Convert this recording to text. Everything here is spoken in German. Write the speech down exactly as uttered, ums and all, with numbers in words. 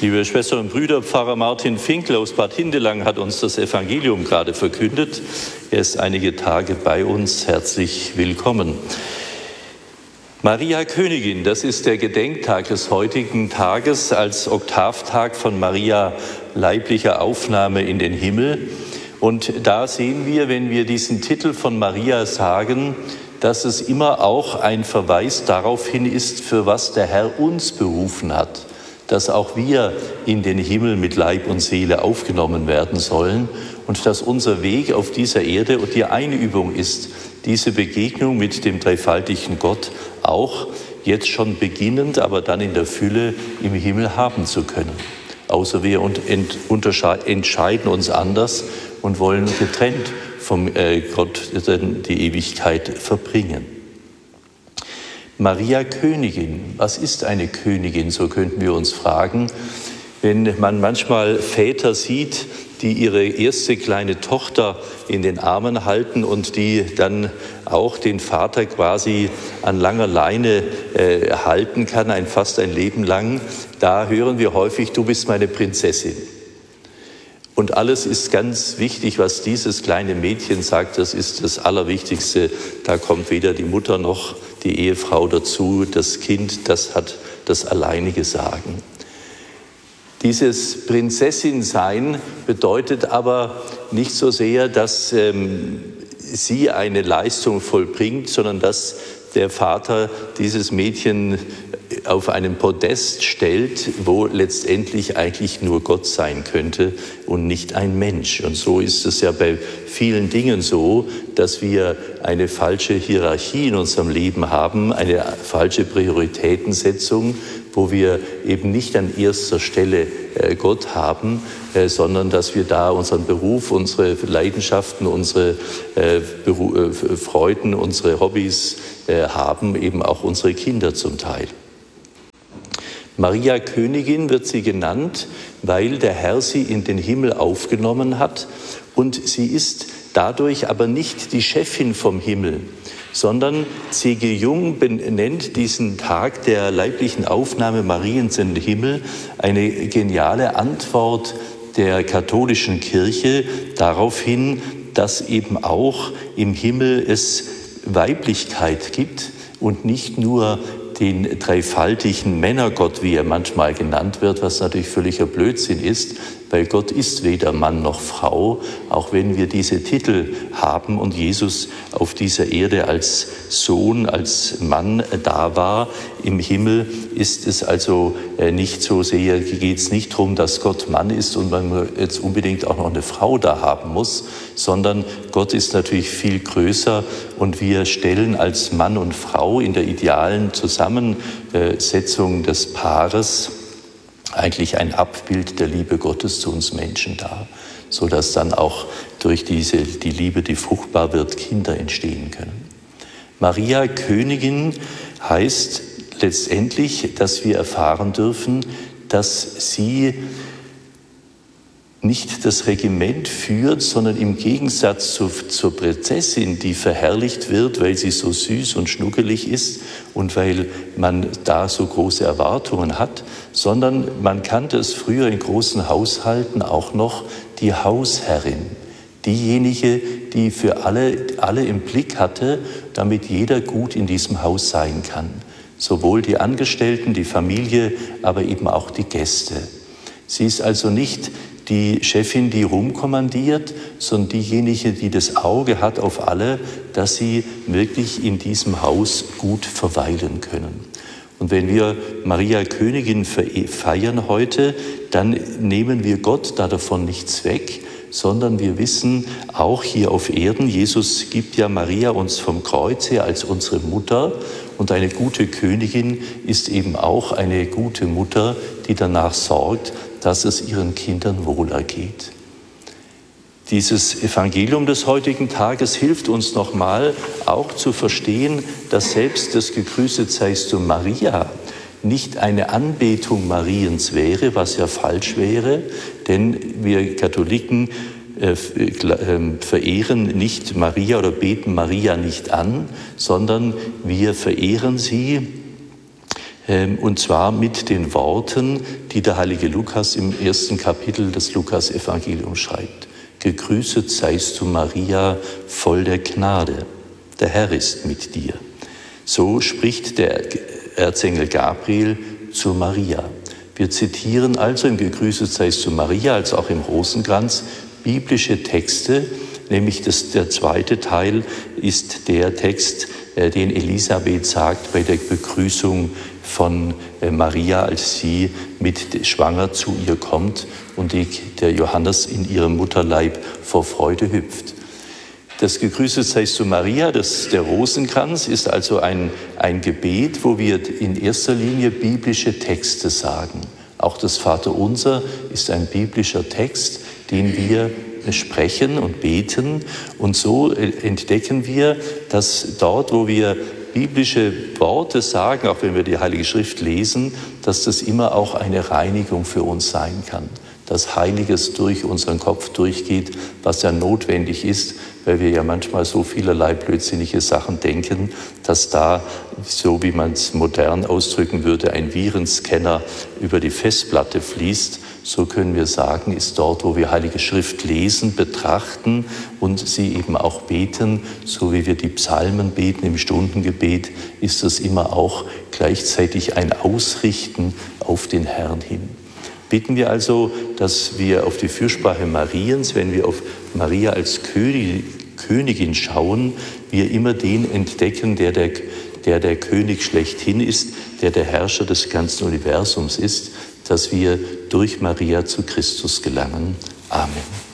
Liebe Schwestern und Brüder, Pfarrer Martin Finkel aus Bad Hindelang hat uns das Evangelium gerade verkündet. Er ist einige Tage bei uns. Herzlich willkommen. Maria Königin, das ist der Gedenktag des heutigen Tages als Oktavtag von Maria leiblicher Aufnahme in den Himmel. Und da sehen wir, wenn wir diesen Titel von Maria sagen, dass es immer auch ein Verweis darauf hin ist, für was der Herr uns berufen hat, dass auch wir in den Himmel mit Leib und Seele aufgenommen werden sollen und dass unser Weg auf dieser Erde und die Einübung ist, diese Begegnung mit dem dreifaltigen Gott auch jetzt schon beginnend, aber dann in der Fülle im Himmel haben zu können. Außer wir entscheiden uns anders und wollen getrennt vom Gott die Ewigkeit verbringen. Maria Königin, was ist eine Königin, so könnten wir uns fragen, wenn man manchmal Väter sieht, die ihre erste kleine Tochter in den Armen halten und die dann auch den Vater quasi an langer Leine äh, halten kann, ein, fast ein Leben lang. Da hören wir häufig, du bist meine Prinzessin. Und alles ist ganz wichtig, was dieses kleine Mädchen sagt, das ist das Allerwichtigste. Da kommt weder die Mutter noch die Ehefrau dazu, das Kind, das hat das alleinige Sagen. Dieses Prinzessin-Sein bedeutet aber nicht so sehr, dass ähm, sie eine Leistung vollbringt, sondern dass der Vater dieses Mädchen auf einem Podest stellt, wo letztendlich eigentlich nur Gott sein könnte und nicht ein Mensch. Und so ist es ja bei vielen Dingen so, dass wir eine falsche Hierarchie in unserem Leben haben, eine falsche Prioritätensetzung, wo wir eben nicht an erster Stelle Gott haben, sondern dass wir da unseren Beruf, unsere Leidenschaften, unsere Freuden, unsere Hobbys haben, eben auch unsere Kinder zum Teil. Maria Königin wird sie genannt, weil der Herr sie in den Himmel aufgenommen hat und sie ist dadurch aber nicht die Chefin vom Himmel, sondern C G Jung benennt diesen Tag der leiblichen Aufnahme Mariens in den Himmel eine geniale Antwort der katholischen Kirche darauf hin, dass eben auch im Himmel es Weiblichkeit gibt und nicht nur den dreifaltigen Männergott, wie er manchmal genannt wird, was natürlich völliger Blödsinn ist, weil Gott ist weder Mann noch Frau, auch wenn wir diese Titel haben und Jesus auf dieser Erde als Sohn, als Mann da war. Im Himmel ist es also nicht so sehr, geht es nicht darum, dass Gott Mann ist und man jetzt unbedingt auch noch eine Frau da haben muss, sondern Gott ist natürlich viel größer und wir stellen als Mann und Frau in der idealen Zusammensetzung des Paares eigentlich ein Abbild der Liebe Gottes zu uns Menschen dar, sodass dann auch durch diese, die Liebe, die fruchtbar wird, Kinder entstehen können. Maria Königin heißt letztendlich, dass wir erfahren dürfen, dass sie nicht das Regiment führt, sondern im Gegensatz zu, zur Prinzessin, die verherrlicht wird, weil sie so süß und schnuckelig ist und weil man da so große Erwartungen hat, sondern man kannte es früher in großen Haushalten auch noch die Hausherrin, diejenige, die für alle, alle im Blick hatte, damit jeder gut in diesem Haus sein kann. Sowohl die Angestellten, die Familie, aber eben auch die Gäste. Sie ist also nicht die Chefin, die rumkommandiert, sondern diejenige, die das Auge hat auf alle, dass sie wirklich in diesem Haus gut verweilen können. Und wenn wir Maria Königin feiern heute, dann nehmen wir Gott da davon nichts weg, sondern wir wissen auch hier auf Erden, Jesus gibt ja Maria uns vom Kreuz her als unsere Mutter und eine gute Königin ist eben auch eine gute Mutter, die danach sorgt, dass es ihren Kindern wohlergeht. Dieses Evangelium des heutigen Tages hilft uns nochmal auch zu verstehen, dass selbst das Gegrüßet seist du Maria nicht eine Anbetung Mariens wäre, was ja falsch wäre, denn wir Katholiken äh, verehren nicht Maria oder beten Maria nicht an, sondern wir verehren sie Und zwar mit den Worten, die der heilige Lukas im ersten Kapitel des Lukas-Evangeliums schreibt. Gegrüßet seist du, Maria, voll der Gnade. Der Herr ist mit dir. So spricht der Erzengel Gabriel zu Maria. Wir zitieren also im Gegrüßet seist du, Maria, als auch im Rosenkranz, biblische Texte, nämlich das, der zweite Teil ist der Text, den Elisabeth sagt bei der Begrüßung von Maria, als sie mit schwanger zu ihr kommt und die, der Johannes in ihrem Mutterleib vor Freude hüpft. Das Gegrüßet seist du, Maria, das, der Rosenkranz, ist also ein, ein Gebet, wo wir in erster Linie biblische Texte sagen. Auch das Vaterunser ist ein biblischer Text, den wir sprechen und beten. Und so entdecken wir, dass dort, wo wir biblische Worte sagen, auch wenn wir die Heilige Schrift lesen, dass das immer auch eine Reinigung für uns sein kann. Dass Heiliges durch unseren Kopf durchgeht, was ja notwendig ist, weil wir ja manchmal so vielerlei blödsinnige Sachen denken, dass da, so wie man es modern ausdrücken würde, ein Virenscanner über die Festplatte fließt. So können wir sagen, ist dort, wo wir Heilige Schrift lesen, betrachten und sie eben auch beten, so wie wir die Psalmen beten im Stundengebet, ist das immer auch gleichzeitig ein Ausrichten auf den Herrn hin. Bitten wir also, dass wir auf die Fürsprache Mariens, wenn wir auf Maria als Königin schauen, wir immer den entdecken, der der, der der König schlechthin ist, der der Herrscher des ganzen Universums ist, dass wir durch Maria zu Christus gelangen. Amen.